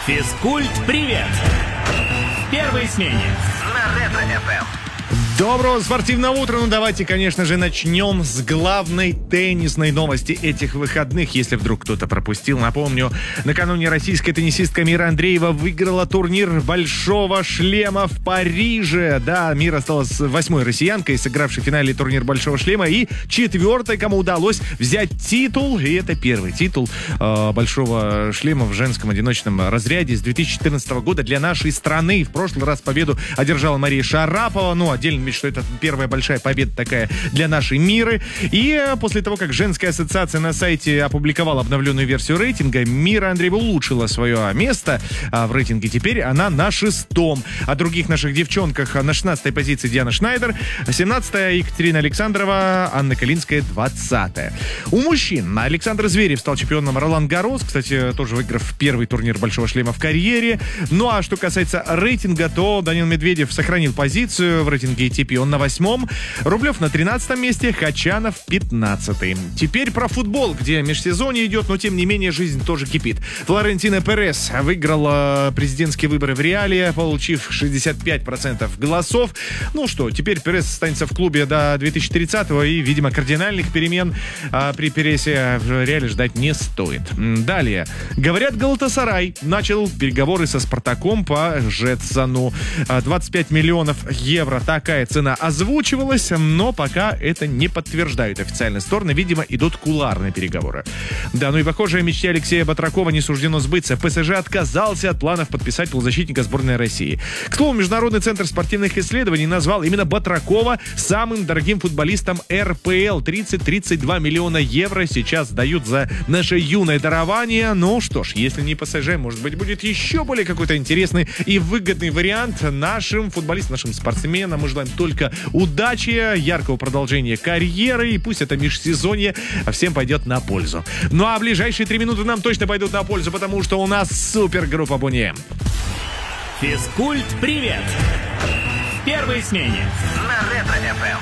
Физкульт-привет! В первой смене на Ретро-ФМ. Доброго спортивного утра. Ну, давайте, конечно же, начнем с главной теннисной новости этих выходных. Если вдруг кто-то пропустил, напомню, накануне российская теннисистка Мира Андреева выиграла турнир «Большого шлема» в Париже. Да, Мира стала 8-й россиянкой, сыгравшей в финале турнир «Большого шлема», и 4-й, кому удалось взять титул. И это первый титул «Большого шлема» в женском одиночном разряде с 2014 года для нашей страны. В прошлый раз победу одержала Мария Шарапова. Ну, отдельно что это первая большая победа такая для нашей Миры. И после того, как женская ассоциация на сайте опубликовала обновленную версию рейтинга, Мира Андреева улучшила свое место в рейтинге. Теперь она на 6-м. О других наших девчонках: на 16-й позиции Диана Шнайдер, 17-я Екатерина Александрова, Анна Калинская 20-я. У мужчин Александр Зверев стал чемпионом Ролан-Гаррос, кстати, тоже выиграв первый турнир «Большого шлема» в карьере. Ну а что касается рейтинга, то Данил Медведев сохранил позицию в рейтинге ATP, он на 8-м, Рублев на 13-м месте, Хачанов 15-й. Теперь про футбол, где межсезонье идет, но тем не менее жизнь тоже кипит. Флорентино Перес выиграл президентские выборы в Реале, получив 65% голосов. Ну что, теперь Перес останется в клубе до 2030-го, и, видимо, кардинальных перемен при Пересе в Реале ждать не стоит. Далее. Говорят, Галатасарай начал переговоры со Спартаком по Жетсону. 25 миллионов евро. Такая цена озвучивалась, но пока это не подтверждают официальные стороны. Видимо, идут кулуарные переговоры. Да, ну и похоже, мечте Алексея Батракова не суждено сбыться. ПСЖ отказался от планов подписать полузащитника сборной России. К слову, Международный центр спортивных исследований назвал именно Батракова самым дорогим футболистом РПЛ. 30-32 миллиона евро сейчас дают за наше юное дарование. Ну что ж, если не ПСЖ, может быть, будет еще более какой-то интересный и выгодный вариант нашим футболистам, нашим спортсменам. Мы желаем только удачи, яркого продолжения карьеры, и пусть это межсезонье всем пойдет на пользу. Ну а ближайшие 3 минуты нам точно пойдут на пользу, потому что у нас супергруппа Буни. Физкульт-привет! В первой смене на Ретро-ФМ.